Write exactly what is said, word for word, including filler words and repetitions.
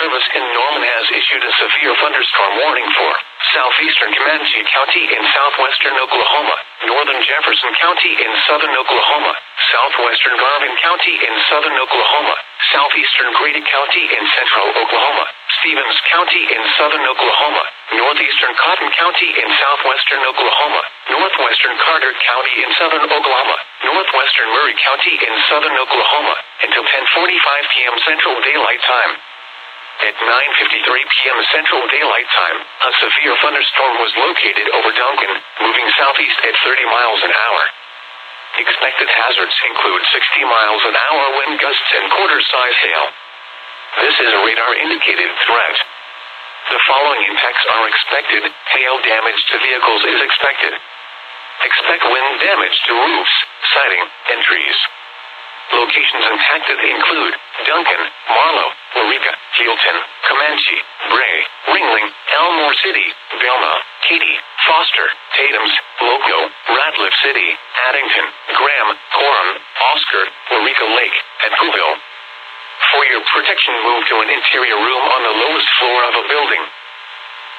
Service in Norman has issued a severe thunderstorm warning for southeastern Comanche County in southwestern Oklahoma, northern Jefferson County in southern Oklahoma, southwestern Garvin County in southern Oklahoma, southeastern Grady County in central Oklahoma, Stevens County in southern Oklahoma, northeastern Cotton County in southwestern Oklahoma, northwestern Carter County in southern Oklahoma, northwestern Murray County in southern Oklahoma, until ten forty-five p m Central Daylight Time. At nine fifty-three p m Central Daylight Time, a severe thunderstorm was located over Duncan, moving southeast at thirty miles an hour. Expected hazards include sixty miles an hour wind gusts and quarter-size hail. This is a radar-indicated threat. The following impacts are expected. Hail damage to vehicles is expected. Expect wind damage to roofs, siding, and trees. Locations impacted include Duncan, Marlow, Eureka, Healdton, Comanche, Bray, Ringling, Elmore City, Belma, Katy, Foster, Tatums, Loco, Ratliff City, Addington, Graham, Coram, Oscar, Eureka Lake, and Pooville. For your protection, move to an interior room on the lowest floor of a building.